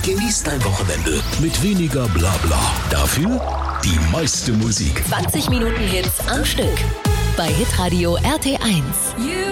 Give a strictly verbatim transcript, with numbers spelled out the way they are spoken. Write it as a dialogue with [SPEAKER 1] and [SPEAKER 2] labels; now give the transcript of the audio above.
[SPEAKER 1] Genieß dein Wochenende mit weniger Blabla. Dafür die meiste Musik.
[SPEAKER 2] zwanzig Minuten Hits am Stück. Bei Hitradio R T eins.